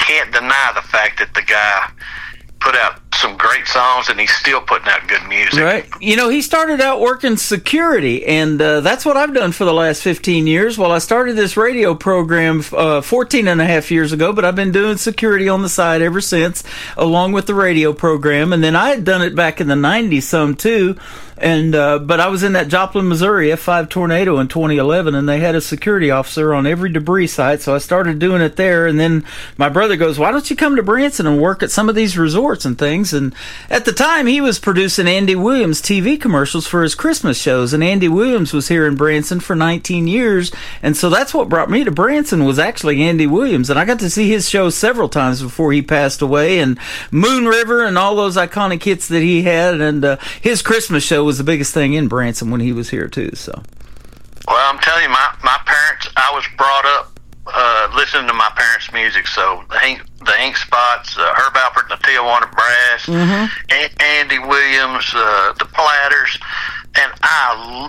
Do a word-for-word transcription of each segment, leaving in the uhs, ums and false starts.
can't deny the fact that the guy put out some great songs, and he's still putting out good music. Right. You know, he started out working security, and uh, that's what I've done for the last fifteen years. Well, I started this radio program uh, fourteen and a half years ago, but I've been doing security on the side ever since, along with the radio program. And then I had done it back in the nineties some, too. And uh, but I was in that Joplin, Missouri F five tornado in twenty eleven, and they had a security officer on every debris site, so I started doing it there. And then my brother goes, why don't you come to Branson and work at some of these resorts and things? And at the time, he was producing Andy Williams T V commercials for his Christmas shows, and Andy Williams was here in Branson for nineteen years, and so that's what brought me to Branson, was actually Andy Williams. And I got to see his show several times before he passed away, and Moon River and all those iconic hits that he had, and uh, his Christmas show was the biggest thing in Branson when he was here too. So, well, I'm telling you, my, my parents, I was brought up uh, listening to my parents' music. So the Ink, the Ink Spots, uh, Herb Alpert and the Tijuana Brass, mm-hmm. a- Andy Williams, uh, the Platters, and I,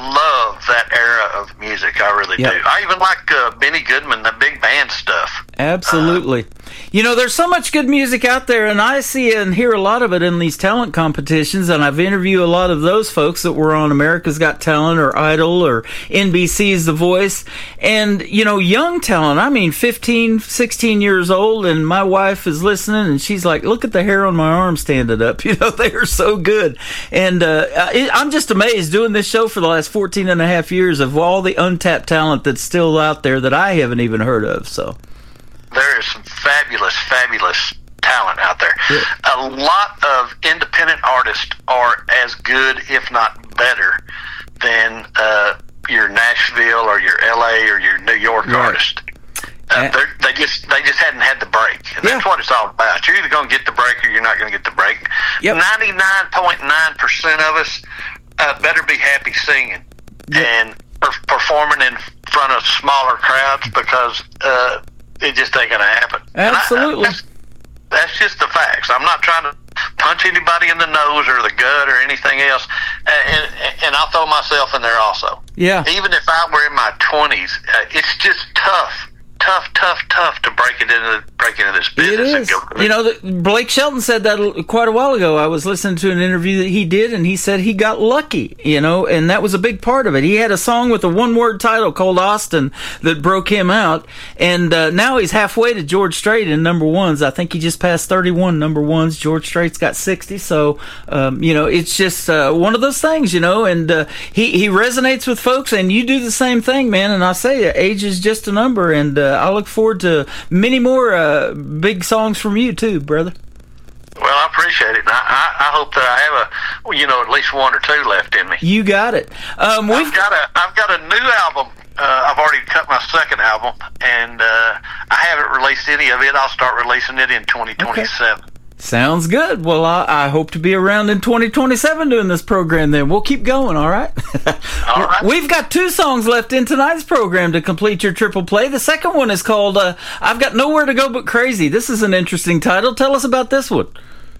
I love that era of music. I really yep. do. I even like uh, Benny Goodman, the big band stuff. Absolutely. Uh, you know, there's so much good music out there, and I see and hear a lot of it in these talent competitions, and I've interviewed a lot of those folks that were on America's Got Talent or Idol or N B C's The Voice. And, you know, young talent, I mean, fifteen, sixteen years old, and my wife is listening, and she's like, look at the hair on my arm standing up. You know, they are so good. And uh, I'm just amazed doing this show for the last fourteen and a half years of all the untapped talent that's still out there that I haven't even heard of. So there is some fabulous, fabulous talent out there. Yeah. A lot of independent artists are as good, if not better, than uh, your Nashville or your L A or your New York right. artist. Uh, uh, they just they just hadn't had the break, and yeah. that's what it's all about. You're either going to get the break or you're not going to get the break. Yep. ninety-nine point nine percent of us uh, better be happy singing yep. and per- performing in front of smaller crowds, because uh, it just ain't going to happen. Absolutely. I, I, that's, that's just the facts. I'm not trying to punch anybody in the nose or the gut or anything else, and, and, and I'll throw myself in there also. Yeah. Even if I were in my twenties, uh, it's just tough. Tough, tough, tough to break it into break into this business. It is. And go you know, the, Blake Shelton said that quite a while ago. I was listening to an interview that he did, and he said he got lucky, you know, and that was a big part of it. He had a song with a one-word title called Austin that broke him out, and uh, now he's halfway to George Strait in number ones. I think he just passed thirty-one number ones. George Strait's got sixty, so, um, you know, it's just uh, one of those things, you know, and uh, he, he resonates with folks, and you do the same thing, man, and I say age is just a number, and uh, I look forward to many more uh, big songs from you too, brother. Well, I appreciate it. I, I, I hope that I have a, you know, at least one or two left in me. You got it. Um, we've I've got a, I've got a new album. Uh, I've already cut my second album, and uh, I haven't released any of it. I'll start releasing it in twenty twenty-seven. Okay. Sounds good. Well, I, I hope to be around in twenty twenty-seven doing this program then. We'll keep going, all right? All right. We've got two songs left in tonight's program to complete your triple play. The second one is called uh, I've Got Nowhere to Go But Crazy. This is an interesting title. Tell us about this one.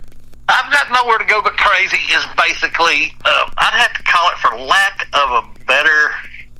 I've Got Nowhere to Go But Crazy is basically, uh, I'd have to call it, for lack of a better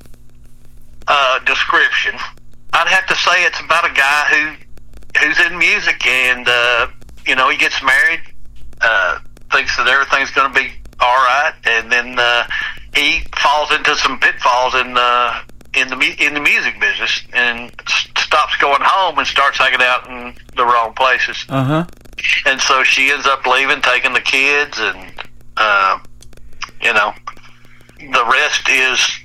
uh, description, I'd have to say it's about a guy who who's in music, and uh, you know, he gets married, uh, thinks that everything's going to be all right, and then uh, he falls into some pitfalls in uh, in the in the music business, and stops going home and starts hanging out in the wrong places. Uh huh. And so she ends up leaving, taking the kids, and uh, you know, the rest is,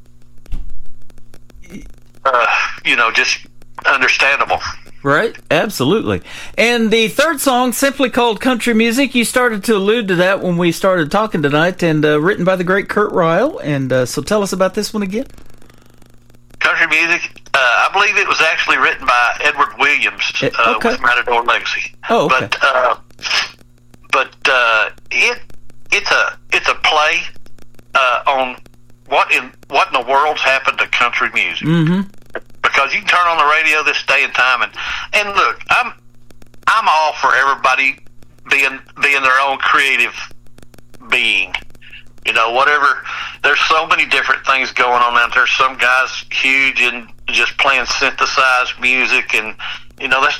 uh, you know, just understandable. Right, absolutely. And the third song, simply called Country Music, you started to allude to that when we started talking tonight, and uh, written by the great Kurt Ryle. And uh, so tell us about this one again. Country Music, uh, I believe it was actually written by Edward Williams uh, okay. with Matador Legacy. Oh, okay. But uh, but uh, it it's a it's a play uh, on what in what in the world's happened to country music. Mm-hmm. Because you can turn on the radio this day and time, and and look, I'm I'm all for everybody being being their own creative being. You know, whatever. There's so many different things going on out there. Some guys huge in just playing synthesized music, and you know, that's